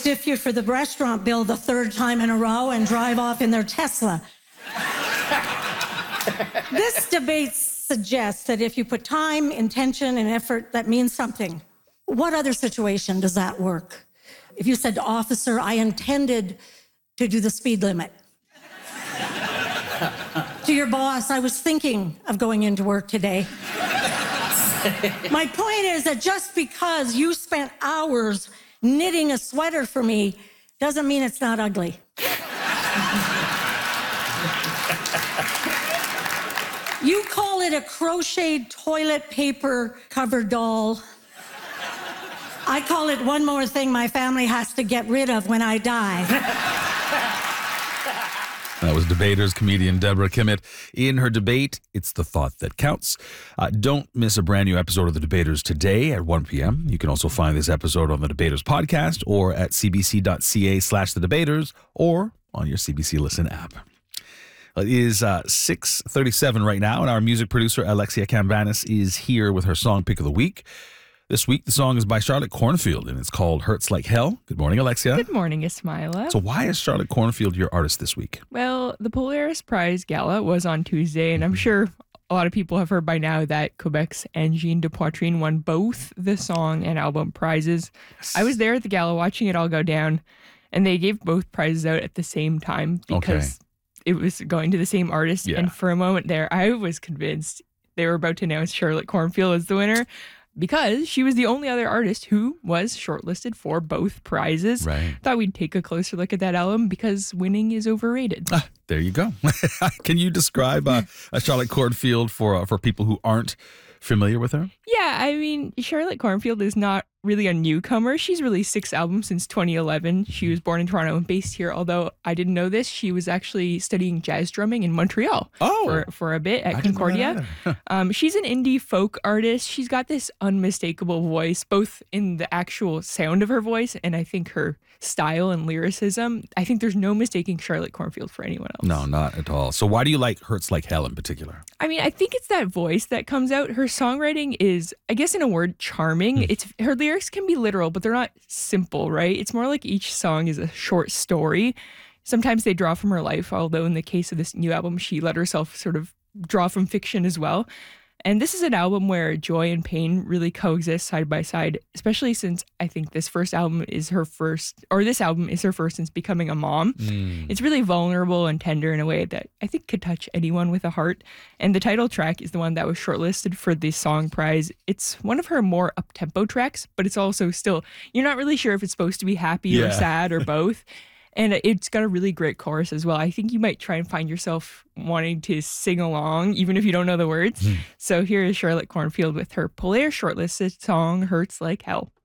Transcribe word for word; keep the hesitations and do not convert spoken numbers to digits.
stiff you for the restaurant bill the third time in a row and drive off in their Tesla. This debate suggests that if you put time, intention, and effort, that means something. What other situation does that work? If you said to officer, I intended to do the speed limit. To your boss, I was thinking of going into work today. My point is that just because you spent hours knitting a sweater for me doesn't mean it's not ugly. You call it a crocheted toilet paper covered doll. I call it one more thing my family has to get rid of when I die. That was Debaters comedian Deborah Kimmett. In her debate, it's the thought that counts. Uh, don't miss a brand new episode of The Debaters today at one p.m. You can also find this episode on the Debaters podcast or at cbc.ca slash the debaters or on your C B C Listen app. It is uh, six thirty-seven right now, and our music producer, Alexia Cambanis, is here with her song pick of the week. This week, the song is by Charlotte Cornfield, and it's called Hurts Like Hell. Good morning, Alexia. Good morning, Ismaila. So why is Charlotte Cornfield your artist this week? Well, the Polaris Prize Gala was on Tuesday, and I'm sure a lot of people have heard by now that Quebec's Angine de Poitrine won both the song and album prizes. Yes. I was there at the gala watching it all go down, and they gave both prizes out at the same time because okay. it was going to the same artist. Yeah. And for a moment there, I was convinced they were about to announce Charlotte Cornfield as the winner, because she was the only other artist who was shortlisted for both prizes. Right. Thought we'd take a closer look at that album because winning is overrated. Ah, there you go. Can you describe uh, a Charlotte Cornfield for uh, for people who aren't familiar with her? Yeah, I mean, Charlotte Cornfield is not really a newcomer. She's released six albums since twenty eleven. She was born in Toronto and based here, although I didn't know this. She was actually studying jazz drumming in Montreal oh, for, for a bit at I Concordia. um, she's an indie folk artist. She's got this unmistakable voice, both in the actual sound of her voice and I think her style and lyricism. I think there's no mistaking Charlotte Cornfield for anyone else. No, not at all. So why do you like Hurts Like Hell in particular? I mean, I think it's that voice that comes out. Her songwriting is, I guess in a word, charming. It's her lyrics can be literal, but they're not simple, right? It's more like each song is a short story. Sometimes they draw from her life, although in the case of this new album, she let herself sort of draw from fiction as well. And this is an album where joy and pain really coexist side by side, especially since I think this first album is her first, or this album is her first since becoming a mom. Mm. It's really vulnerable and tender in a way that I think could touch anyone with a heart. And the title track is the one that was shortlisted for the Song Prize. It's one of her more up-tempo tracks, but it's also still, you're not really sure if it's supposed to be happy yeah. or sad or both. And it's got a really great chorus as well. I think you might try and find yourself wanting to sing along, even if you don't know the words. Mm. So here is Charlotte Cornfield with her Polaris shortlisted song, Hurts Like Hell.